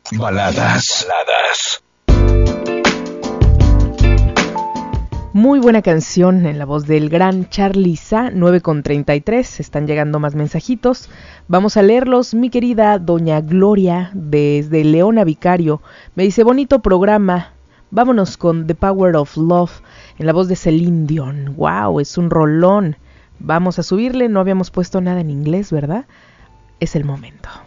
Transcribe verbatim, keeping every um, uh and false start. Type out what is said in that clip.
Baladas. Baladas. Muy buena canción en la voz del gran Charly Sa, nueve con treinta y tres. Están llegando más mensajitos. Vamos a leerlos. Mi querida doña Gloria, desde Leona Vicario, me dice: bonito programa. Vámonos con The Power of Love en la voz de Celine Dion. Wow, es un rolón. Vamos a subirle. No habíamos puesto nada en inglés, ¿verdad? Es el momento.